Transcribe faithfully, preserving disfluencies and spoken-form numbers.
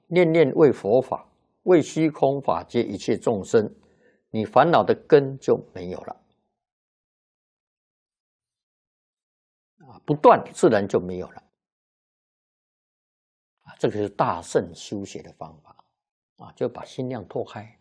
念念为佛法，为虚空法界一切众生，你烦恼的根就没有了。啊，不断自然就没有了。啊，这个是大圣修学的方法。啊，就把心量拓开。